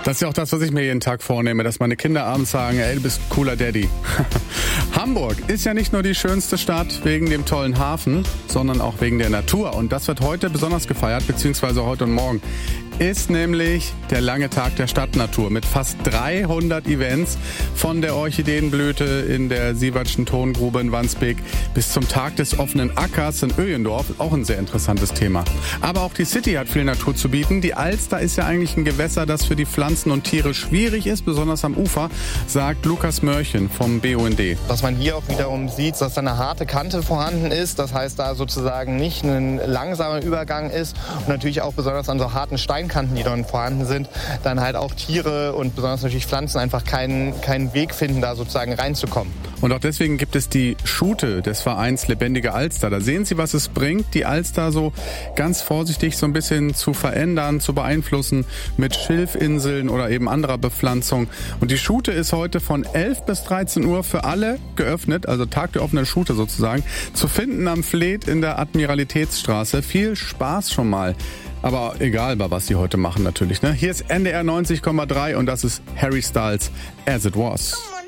Das ist ja auch das, was ich mir jeden Tag vornehme, dass meine Kinder abends sagen, ey, du bist cooler Daddy. Hamburg ist ja nicht nur die schönste Stadt wegen dem tollen Hafen, sondern auch wegen der Natur. Und das wird heute besonders gefeiert, beziehungsweise heute und morgen. Ist nämlich der lange Tag der Stadtnatur mit fast 300 Events von der Orchideenblüte in der Sievertschen Tongrube in Wandsbek bis zum Tag des offenen Ackers in Öjendorf. Auch ein sehr interessantes Thema. Aber auch die City hat viel Natur zu bieten. Die Alster ist ja eigentlich ein Gewässer, das für die Pflanzen und Tiere schwierig ist, besonders am Ufer, sagt Lukas Mörchen vom BUND. Was man hier auch wiederum sieht, dass da eine harte Kante vorhanden ist. Das heißt, da sozusagen nicht ein langsamer Übergang ist. Und natürlich auch besonders an so harten Steinkanten, die dort vorhanden sind, dann halt auch Tiere und besonders natürlich Pflanzen einfach keinen Weg finden, da sozusagen reinzukommen. Und auch deswegen gibt es die Schute des Vereins Lebendige Alster. Da sehen Sie, was es bringt, die Alster so ganz vorsichtig so ein bisschen zu verändern, zu beeinflussen mit Schilfinseln oder eben anderer Bepflanzung. Und die Schute ist heute von 11 bis 13 Uhr für alle geöffnet, also Tag der offenen Schute sozusagen, zu finden am Fleet in der Admiralitätsstraße. Viel Spaß schon mal. Aber egal, bei was Sie heute machen natürlich, ne? Hier ist NDR 90,3 und das ist Harry Styles, As It Was.